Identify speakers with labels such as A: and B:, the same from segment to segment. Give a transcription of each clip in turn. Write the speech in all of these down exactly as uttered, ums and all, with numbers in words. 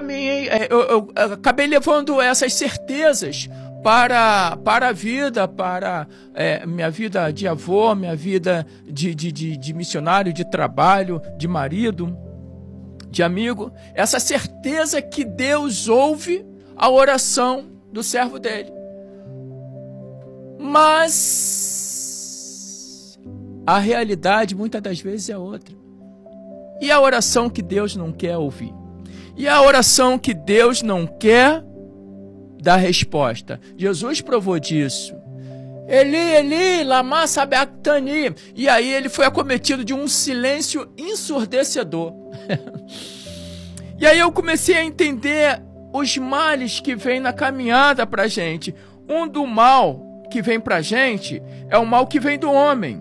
A: caminhei, eu, eu, eu acabei levando essas certezas para, para a vida, para é, minha vida de avô, minha vida de, de, de, de missionário, de trabalho, de marido, de amigo. Essa certeza que Deus ouve a oração do servo dele. Mas a realidade muitas das vezes é outra. E a oração que Deus não quer ouvir? E a oração que Deus não quer dar resposta? Jesus provou disso. Eli, Eli, lama sabachthani. E aí ele foi acometido de um silêncio ensurdecedor. E aí eu comecei a entender os males que vêm na caminhada para a gente. Um do mal que vem para a gente é o mal que vem do homem.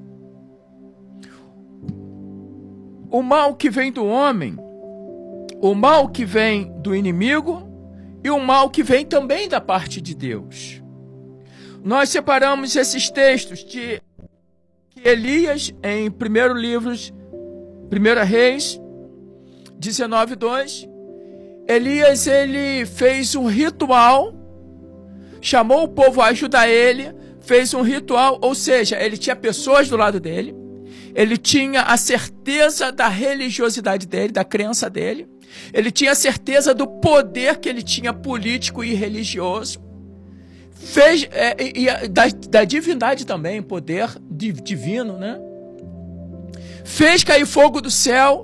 A: O mal que vem do homem, o mal que vem do inimigo e o mal que vem também da parte de Deus. Nós separamos esses textos de Elias em primeiro livros, primeira Reis, dezenove, dois. Elias, ele fez um ritual, chamou o povo a ajudar ele, fez um ritual, ou seja, ele tinha pessoas do lado dele, ele tinha a certeza da religiosidade dele, da crença dele, ele tinha a certeza do poder que ele tinha político e religioso, fez, é, e, e da, da divindade também, poder divino, né? Fez cair fogo do céu,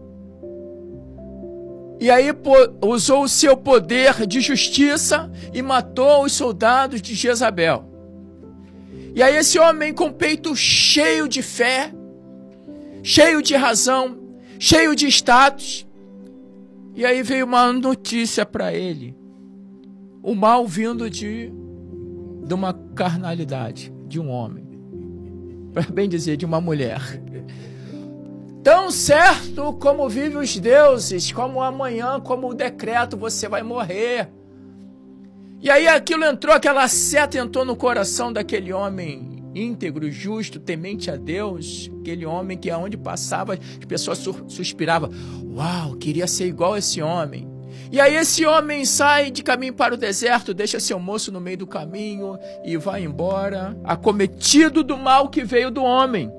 A: e aí pô, usou o seu poder de justiça e matou os soldados de Jezabel. E aí esse homem com o peito cheio de fé, cheio de razão, cheio de status, e aí veio uma notícia para ele. O mal vindo de, de uma carnalidade, de um homem. Para bem dizer, de uma mulher. Tão certo como vive os deuses, como amanhã, como o decreto, você vai morrer. E aí aquilo entrou, aquela seta entrou no coração daquele homem íntegro, justo, temente a Deus, aquele homem que aonde passava as pessoas suspiravam, uau, queria ser igual a esse homem. E aí esse homem sai de caminho para o deserto, deixa seu moço no meio do caminho e vai embora, acometido do mal que veio do homem.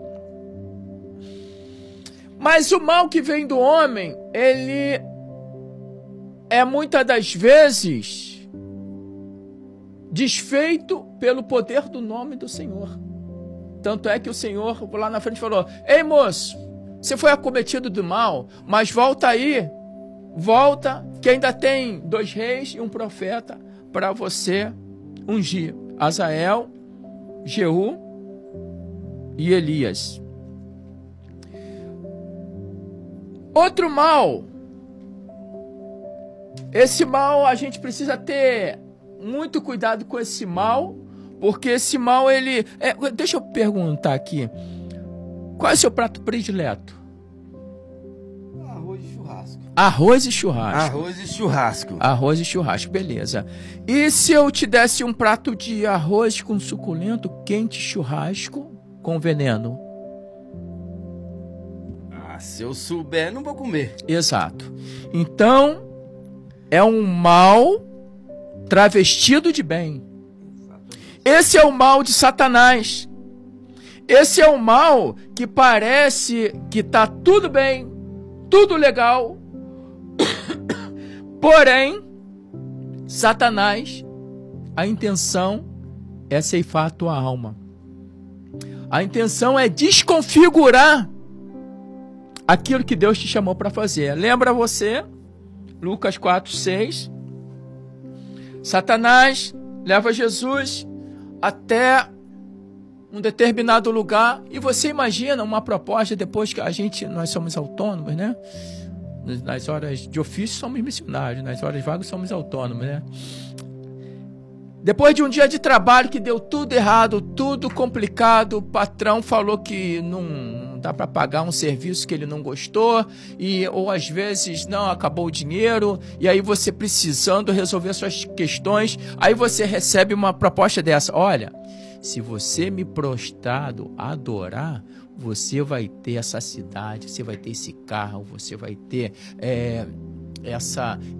A: Mas o mal que vem do homem, ele é muitas das vezes desfeito pelo poder do nome do Senhor. Tanto é que o Senhor lá na frente falou, ei moço, você foi acometido do mal, mas volta aí, volta, que ainda tem dois reis e um profeta para você ungir, Azael, Jeú e Elias. Outro mal, esse mal a gente precisa ter muito cuidado com esse mal, porque esse mal, ele... É, deixa eu perguntar aqui, qual é o seu prato predileto?
B: Arroz e churrasco.
A: Arroz e churrasco.
B: Arroz e churrasco.
A: Arroz e churrasco, beleza. E se eu te desse um prato de arroz com suculento, quente churrasco com veneno?
B: Ah, se eu souber, não vou comer.
A: Exato. Então, é um mal travestido de bem. Esse é o mal de Satanás. Esse é o mal que parece que está tudo bem, tudo legal. Porém, Satanás, a intenção é ceifar a tua alma. A intenção é desconfigurar aquilo que Deus te chamou para fazer. Lembra você? Lucas quatro, seis. Satanás leva Jesus até um determinado lugar e você imagina uma proposta depois que a gente, nós somos autônomos, né? Nas horas de ofício somos missionários, nas horas vagas somos autônomos, né? Depois de um dia de trabalho que deu tudo errado, tudo complicado, o patrão falou que não dá para pagar um serviço que ele não gostou, e, ou às vezes não, acabou o dinheiro, e aí você precisando resolver suas questões, aí você recebe uma proposta dessa, olha, se você me prostrado adorar, você vai ter essa cidade, você vai ter esse carro, você vai ter é, essa...